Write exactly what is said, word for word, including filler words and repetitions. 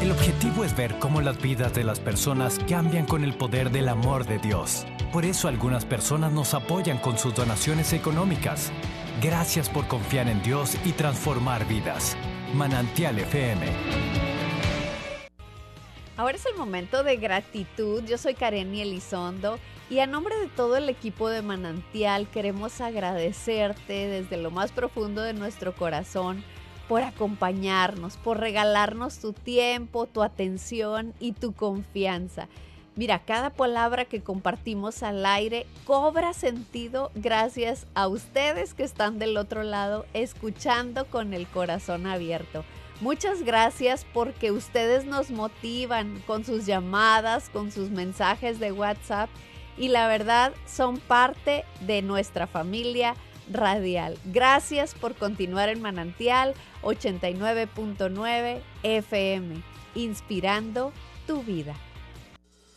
El objetivo es ver cómo las vidas de las personas cambian con el poder del amor de Dios. Por eso algunas personas nos apoyan con sus donaciones económicas. Gracias por confiar en Dios y transformar vidas. Manantial F M. Ahora es el momento de gratitud. Yo soy Kareni Elizondo y a nombre de todo el equipo de Manantial queremos agradecerte desde lo más profundo de nuestro corazón por acompañarnos, por regalarnos tu tiempo, tu atención y tu confianza. Mira, cada palabra que compartimos al aire cobra sentido gracias a ustedes que están del otro lado escuchando con el corazón abierto. Muchas gracias porque ustedes nos motivan con sus llamadas, con sus mensajes de WhatsApp y la verdad son parte de nuestra familia radial. Gracias por continuar en Manantial ochenta y nueve punto nueve F M, inspirando tu vida.